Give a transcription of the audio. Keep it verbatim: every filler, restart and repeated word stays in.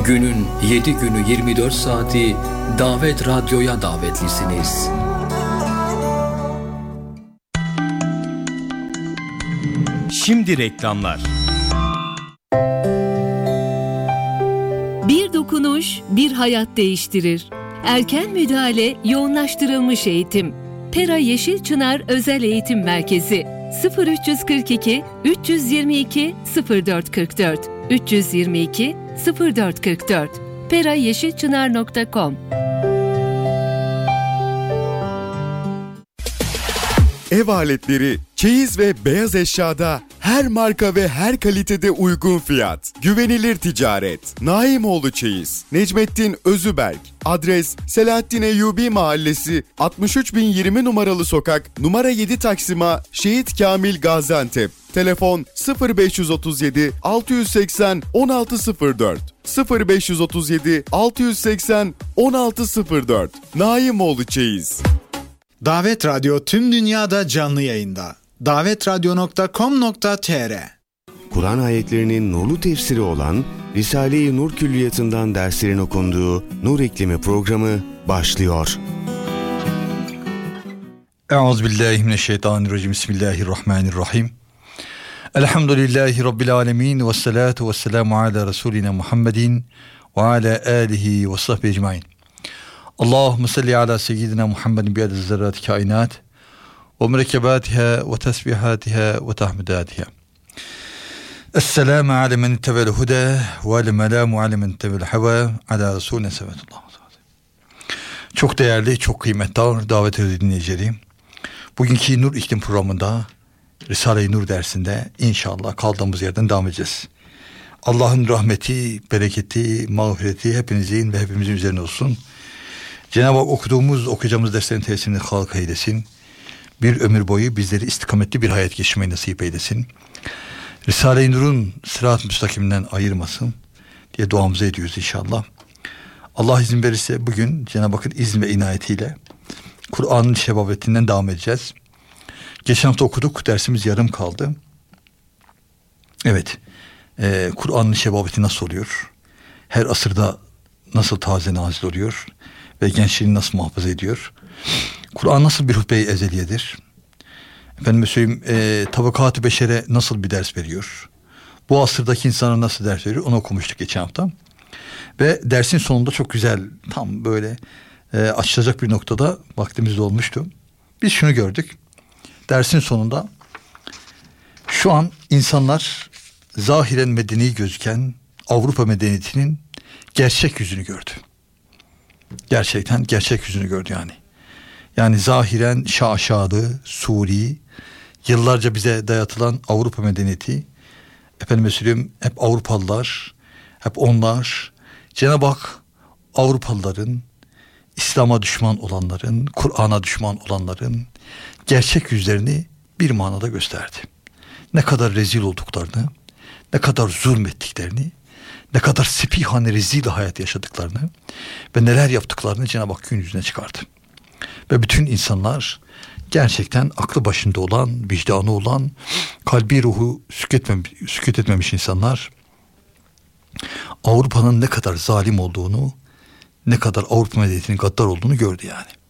Günün yedi günü yirmi dört saati Davet Radyo'ya davetlisiniz. Şimdi reklamlar. Bir dokunuş, bir hayat değiştirir. Erken müdahale, yoğunlaştırılmış eğitim. Pera Yeşilçınar Özel Eğitim Merkezi sıfır üç kırk iki üç yüz yirmi iki sıfır dört kırk dört üç yüz yirmi iki sıfır dört kırk dört pera yeşilçınar nokta com. Ev aletleri, çeyiz ve beyaz eşyada her marka ve her kalitede uygun fiyat. Güvenilir ticaret. Naimoğlu Çeyiz. Necmettin Özüberk. Adres Selahattin Eyyubi Mahallesi, altmış üç bin yirmi numaralı sokak, numara yedi Taksim'a, Şehit Kamil Gaziantep. Telefon sıfır beş otuz yedi altı yüz seksen on altı sıfır dört sıfır beş otuz yedi altı yüz seksen on altı sıfır dört. Naimoğlu Çeyiz. Davet Radyo tüm dünyada canlı yayında. davet radyo nokta com nokta tr. Kur'an ayetlerinin nurlu tefsiri olan Risale-i Nur Külliyatı'ndan derslerin okunduğu Nur İklimi programı başlıyor. Euzubillahimineşşeytanirracim. Bismillahirrahmanirrahim. Elhamdülillahi Rabbil alemin ve salatu ve selamu ala Resulina Muhammedin ve ala alihi ve sahbihi ecmain. Allahümme salli ala seyyidina Muhammedin bi'aded zerrat kainat ve merekebatiha ve tesbihatiha ve tahmidatiha. Esselamu ala men tevel huda ve al-melamu ala men tevel hava ala Resulina sallallahu. Çok değerli, çok kıymetli davet edilen dinleyicileri, bugünkü Nur İklim programında Risale-i Nur dersinde inşallah kaldığımız yerden devam edeceğiz. Allah'ın rahmeti, bereketi, mağfireti hepinizin ve hepimizin üzerine olsun. Cenab-ı Hak okuduğumuz, okuyacağımız derslerin tesirini halka eylesin. Bir ömür boyu bizleri istikametli bir hayat geçirmeyi nasip eylesin. Risale-i Nur'un sırat-ı müstakimden ayırmasın diye duamızı ediyoruz inşallah. Allah izin verirse bugün Cenab-ı Hakk'ın izin ve inayetiyle Kur'an'ın şebabetinden devam edeceğiz. Geçen hafta okuduk, dersimiz yarım kaldı. Evet, e, Kur'an'ın şebabeti nasıl oluyor? Her asırda nasıl taze nazil oluyor? Ve gençliğini nasıl muhafaza ediyor? Kur'an nasıl bir hutbe-i ezeliyedir? Efendime söyleyeyim, e, tabakat-ı beşere nasıl bir ders veriyor? Bu asırdaki insana nasıl ders veriyor? Onu okumuştuk geçen hafta. Ve dersin sonunda çok güzel, tam böyle e, açılacak bir noktada vaktimiz olmuştu. Biz şunu gördük. Dersin sonunda şu an insanlar zahiren medeni gözüken Avrupa medeniyetinin gerçek yüzünü gördü. Gerçekten gerçek yüzünü gördü yani. Yani zahiren şaşalı, suri, yıllarca bize dayatılan Avrupa medeniyeti, efendime söyleyeyim, hep Avrupalılar, hep onlar, Cenab-ı Hak Avrupalıların, İslam'a düşman olanların, Kur'an'a düşman olanların gerçek yüzlerini bir manada gösterdi. Ne kadar rezil olduklarını, ne kadar zulmettiklerini, ne kadar sepihane rezil hayat yaşadıklarını ve neler yaptıklarını Cenab-ı Hak gün yüzüne çıkardı. Ve bütün insanlar gerçekten aklı başında olan, vicdanı olan, kalbi ruhu süketmemiş, sükut etmemiş insanlar Avrupa'nın ne kadar zalim olduğunu, ne kadar Avrupa medeniyetinin gaddar olduğunu gördü yani.